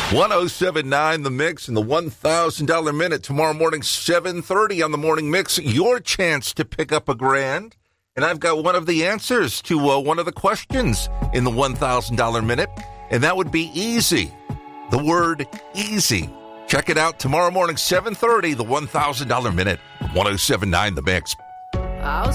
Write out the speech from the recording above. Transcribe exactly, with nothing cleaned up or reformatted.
one oh seven point nine The Mix and the one thousand dollars Minute tomorrow morning, seven thirty on the Morning Mix. Your chance to pick up a grand. And I've got one of the answers to uh, one of the questions in the one thousand dollars Minute, and that would be easy. The word easy. Check it out tomorrow morning, seven thirty, the one thousand dollars Minute, one oh seven point nine The Mix. I'll